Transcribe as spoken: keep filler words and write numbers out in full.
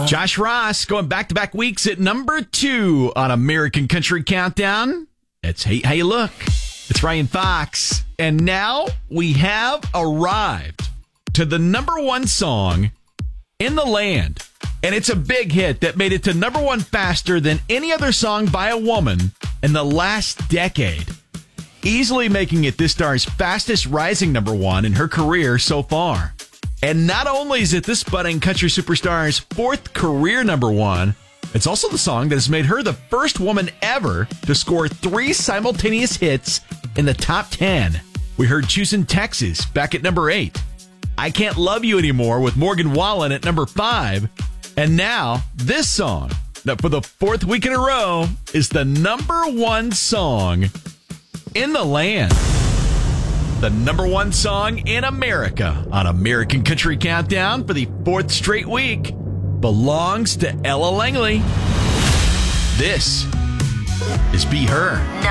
Josh Ross going back-to-back weeks at number two on American Country Countdown. It's Hey, How You Look. It's Ryan Fox. And now we have arrived to the number one song in the land. And it's a big hit that made it to number one faster than any other song by a woman in the last decade. Easily making it this star's fastest rising number one in her career so far. And not only is it this budding country superstar's fourth career number one, it's also the song that has made her the first woman ever to score three simultaneous hits in the top ten. We heard Choosing Texas back at number eight. I Can't Love You Anymore with Morgan Wallen at number five. And now this song that for the fourth week in a row is the number one song in the land. The number one song in America on American Country Countdown for the fourth straight week belongs to Ella Langley. This is Be Her.